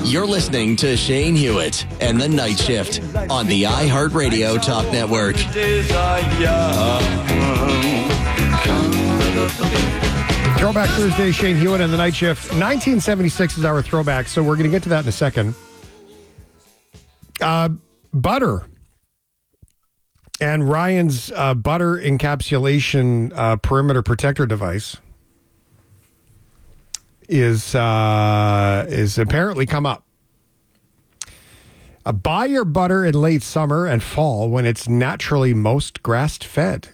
You're listening to Shane Hewitt and the Night Shift on the iHeartRadio Talk Network. Throwback Thursday, Shane Hewitt and the Night Shift. 1976 is our throwback, so we're going to get to that in a second. Butter. And Ryan's butter encapsulation perimeter protector device is apparently come up. Buy your butter in late summer and fall when it's naturally most grass-fed.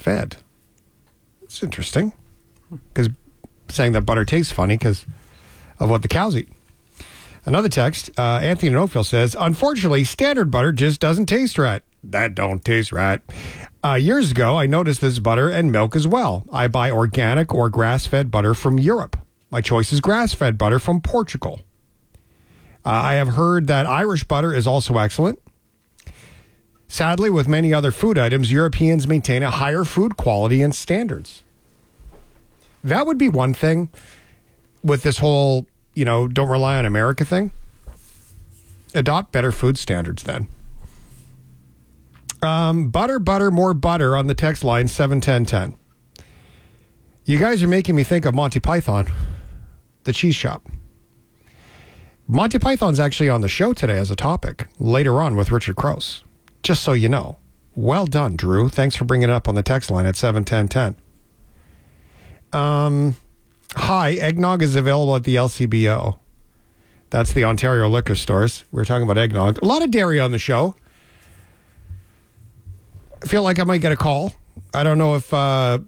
It's interesting. Because saying that butter tastes funny because of what the cows eat. Another text, Anthony in Oakville says, unfortunately, standard butter just doesn't taste right. That don't taste right. Years ago, I noticed this butter and milk as well. I buy organic or grass-fed butter from Europe. My choice is grass-fed butter from Portugal. I have heard that Irish butter is also excellent. Sadly, with many other food items, Europeans maintain a higher food quality and standards. That would be one thing with this whole, don't rely on America thing. Adopt better food standards then. Butter, more butter on the text line 71010. You guys are making me think of Monty Python, the cheese shop. Monty Python's actually on the show today as a topic, later on with Richard Crouse. Just so you know. Well done, Drew. Thanks for bringing it up on the text line at 71010. Hi, eggnog is available at the LCBO. That's the Ontario liquor stores. We're talking about eggnog. A lot of dairy on the show. I feel like I might get a call. I don't know if